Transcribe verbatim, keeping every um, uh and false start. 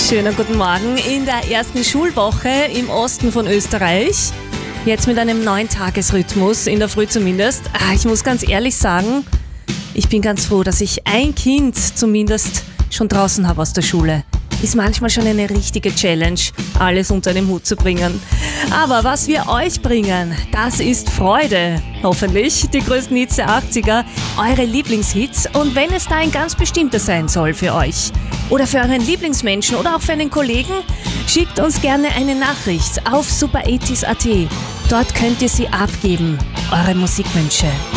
Schönen guten Morgen in der ersten Schulwoche im Osten von Österreich. Jetzt mit einem neuen Tagesrhythmus, in der Früh zumindest. Ah, ich muss ganz ehrlich sagen, ich bin ganz froh, dass ich ein Kind zumindest schon draußen habe aus der Schule. Ist manchmal schon eine richtige Challenge, alles unter einen Hut zu bringen. Aber was wir euch bringen, das ist Freude. Hoffentlich die größten Hits der achtziger, eure Lieblingshits. Und wenn es da ein ganz bestimmter sein soll für euch oder für euren Lieblingsmenschen oder auch für einen Kollegen, schickt uns gerne eine Nachricht auf super achtzig punkt at. Dort könnt ihr sie abgeben, eure Musikwünsche.